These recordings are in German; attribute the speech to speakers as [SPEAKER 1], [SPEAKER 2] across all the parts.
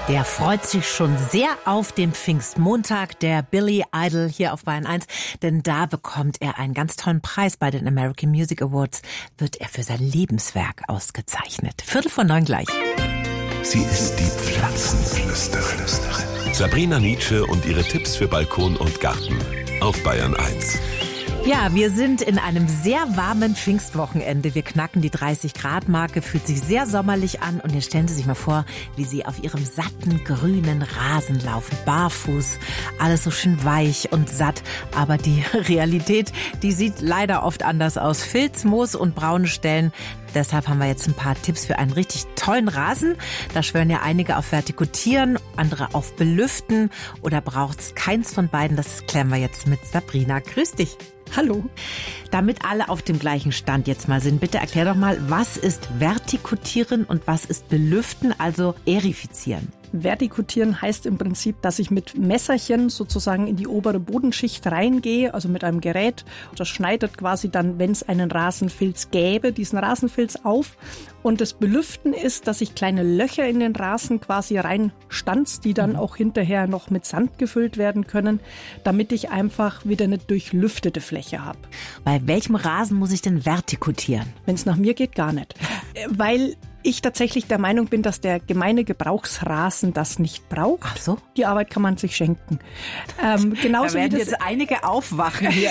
[SPEAKER 1] Der freut sich schon sehr auf den Pfingstmontag, der Billy Idol hier auf Bayern 1, denn da bekommt er einen ganz tollen Preis bei den American Music Awards, wird er für sein Lebenswerk ausgezeichnet. 8:45 gleich.
[SPEAKER 2] Sie ist die Pflanzenflüsterin. Sabrina Nitzsche und ihre Tipps für Balkon und Garten auf Bayern 1.
[SPEAKER 1] Ja, wir sind in einem sehr warmen Pfingstwochenende. Wir knacken die 30-Grad-Marke, fühlt sich sehr sommerlich an. Und jetzt stellen Sie sich mal vor, wie Sie auf Ihrem satten, grünen Rasen laufen, barfuß, alles so schön weich und satt. Aber die Realität, die sieht leider oft anders aus. Filz, Moos und braune Stellen. Deshalb haben wir jetzt ein paar Tipps für einen richtig tollen Rasen. Da schwören ja einige auf Vertikutieren, andere auf Belüften. Oder braucht es keins von beiden? Das klären wir jetzt mit Sabrina. Grüß dich.
[SPEAKER 3] Hallo.
[SPEAKER 1] Damit alle auf dem gleichen Stand jetzt mal sind, bitte erklär doch mal, was ist Vertikutieren und was ist Belüften, also Aerifizieren?
[SPEAKER 3] Vertikutieren heißt im Prinzip, dass ich mit Messerchen sozusagen in die obere Bodenschicht reingehe, also mit einem Gerät. Das schneidet quasi dann, wenn es einen Rasenfilz gäbe, diesen Rasenfilz auf. Und das Belüften ist, dass ich kleine Löcher in den Rasen quasi reinstanz, die dann auch hinterher noch mit Sand gefüllt werden können, damit ich einfach wieder eine durchlüftete Fläche habe.
[SPEAKER 1] Bei welchem Rasen muss ich denn vertikutieren?
[SPEAKER 3] Wenn es nach mir geht, gar nicht. Weil ich tatsächlich der Meinung bin, dass der gemeine Gebrauchsrasen das nicht braucht.
[SPEAKER 1] Ach so?
[SPEAKER 3] Die Arbeit kann man sich schenken. Genauso
[SPEAKER 1] da werden
[SPEAKER 3] wie
[SPEAKER 1] jetzt einige aufwachen hier.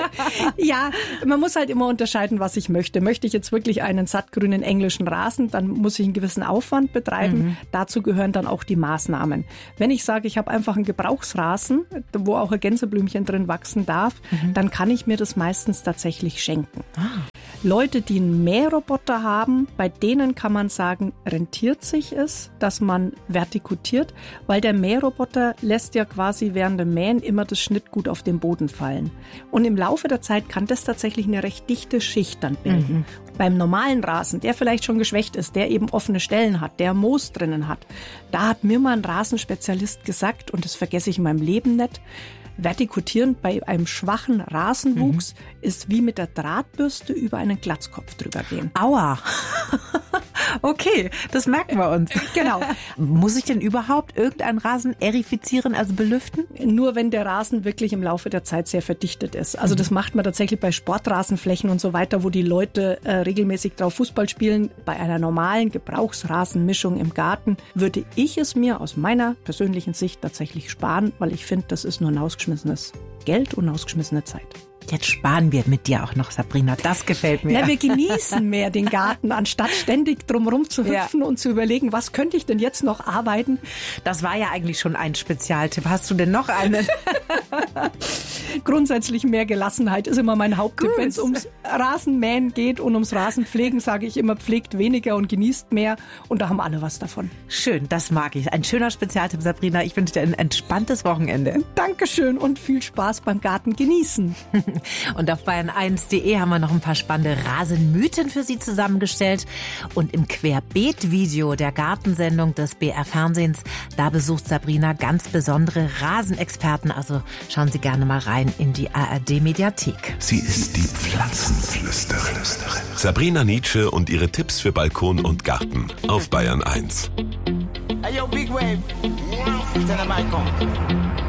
[SPEAKER 3] Ja, man muss halt immer unterscheiden, was ich möchte. Möchte ich jetzt wirklich einen sattgrünen englischen Rasen, dann muss ich einen gewissen Aufwand betreiben. Dazu gehören dann auch die Maßnahmen. Wenn ich sage, ich habe einfach einen Gebrauchsrasen, wo auch ein Gänseblümchen drin wachsen darf, dann kann ich mir das meistens tatsächlich schenken. Leute, die einen Mähroboter haben, bei denen kann man sagen, rentiert sich es, dass man vertikutiert, weil der Mähroboter lässt ja quasi während dem Mähen immer das Schnittgut auf den Boden fallen. Und im Laufe der Zeit kann das tatsächlich eine recht dichte Schicht dann bilden. Beim normalen Rasen, der vielleicht schon geschwächt ist, der eben offene Stellen hat, der Moos drinnen hat, da hat mir mal ein Rasenspezialist gesagt, und das vergesse ich in meinem Leben nicht, Vertikutieren bei einem schwachen Rasenwuchs ist wie mit der Drahtbürste über einen Glatzkopf drüber gehen.
[SPEAKER 1] Aua. Okay, das merken wir uns.
[SPEAKER 3] Genau.
[SPEAKER 1] Muss ich denn überhaupt irgendeinen Rasen aerifizieren, also belüften?
[SPEAKER 3] Nur wenn der Rasen wirklich im Laufe der Zeit sehr verdichtet ist. Also das macht man tatsächlich bei Sportrasenflächen und so weiter, wo die Leute regelmäßig drauf Fußball spielen. Bei einer normalen Gebrauchsrasenmischung im Garten würde ich es mir aus meiner persönlichen Sicht tatsächlich sparen, weil ich finde, das ist nur ein ausgeschmissenes Geld und eine ausgeschmissene Zeit.
[SPEAKER 1] Jetzt sparen wir mit dir auch noch, Sabrina. Das gefällt mir.
[SPEAKER 3] Na, wir genießen mehr den Garten, anstatt ständig drumherum zu hüpfen und zu überlegen, was könnte ich denn jetzt noch arbeiten?
[SPEAKER 1] Das war ja eigentlich schon ein Spezialtipp. Hast du denn noch einen?
[SPEAKER 3] Grundsätzlich mehr Gelassenheit ist immer mein Haupttipp. Wenn es ums Rasenmähen geht und ums Rasenpflegen, sage ich immer, pflegt weniger und genießt mehr. Und da haben alle was davon.
[SPEAKER 1] Schön, das mag ich. Ein schöner Spezialtipp, Sabrina. Ich wünsche dir ein entspanntes Wochenende.
[SPEAKER 3] Dankeschön und viel Spaß beim Garten genießen.
[SPEAKER 1] Und auf bayern1.de haben wir noch ein paar spannende Rasenmythen für Sie zusammengestellt. Und im Querbeet-Video der Gartensendung des BR-Fernsehens, da besucht Sabrina ganz besondere Rasenexperten. Also schauen Sie gerne mal rein in die ARD-Mediathek.
[SPEAKER 2] Sie ist die Pflanzenflüsterin. Sabrina Nitzsche und ihre Tipps für Balkon und Garten auf Bayern 1.
[SPEAKER 4] Hey, yo, Big Wave. Tell them I come.